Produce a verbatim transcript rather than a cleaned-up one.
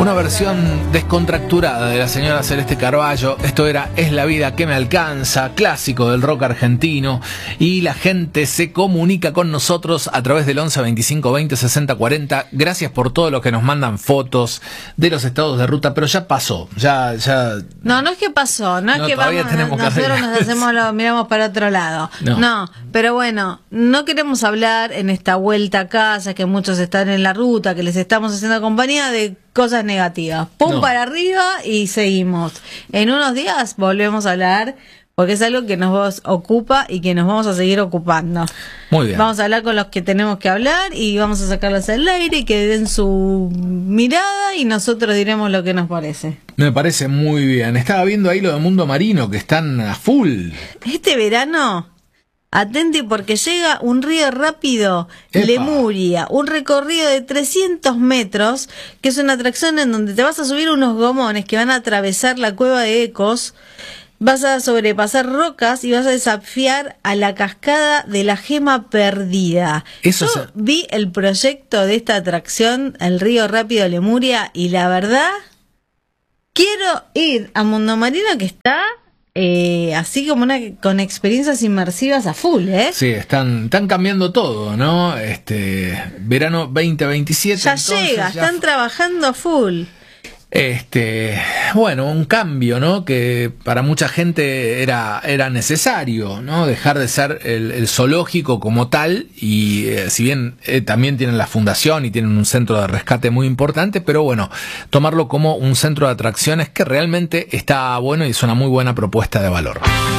Una versión descontracturada de la señora Celeste Carballo. Esto era Es la vida que me alcanza, clásico del rock argentino. Y la gente se comunica con nosotros a través del once veinticinco veinte sesenta cuarenta. Gracias por todo lo que nos mandan fotos de los estados de ruta, pero ya pasó. Ya, ya. No, no es que pasó, no es No, que todavía vamos, tenemos que nosotros arreglar. nos hacemos lo, miramos para otro lado. No. No, pero bueno, no queremos hablar en esta vuelta a casa, que muchos están en la ruta, que les estamos haciendo compañía de cosas negativas. Pum No. para arriba y seguimos. En unos días volvemos a hablar, porque es algo que nos ocupa y que nos vamos a seguir ocupando. Muy bien. Vamos a hablar con los que tenemos que hablar y vamos a sacarlos al aire y que den su mirada y nosotros diremos lo que nos parece. Me parece muy bien. Estaba viendo ahí lo de Mundo Marino, que están a full. Este verano, atente porque llega un río rápido, Epa. Lemuria, un recorrido de trescientos metros, que es una atracción en donde te vas a subir unos gomones que van a atravesar la cueva de Ecos, vas a sobrepasar rocas y vas a desafiar a la cascada de la gema perdida. Eso Yo se- vi el proyecto de esta atracción, el río rápido Lemuria, y la verdad, quiero ir a Mundo Marino, que está eh, así como una con experiencias inmersivas a full, ¿eh? Sí, están, están cambiando todo, ¿no? Este verano veinte veintisiete. Ya entonces llega, ya están trabajando a full. Este, bueno, un cambio, ¿no? Que para mucha gente era, era necesario, ¿no? Dejar de ser el, el zoológico como tal, y eh, si bien eh, también tienen la fundación y tienen un centro de rescate muy importante, pero bueno, tomarlo como un centro de atracciones que realmente está bueno y es una muy buena propuesta de valor.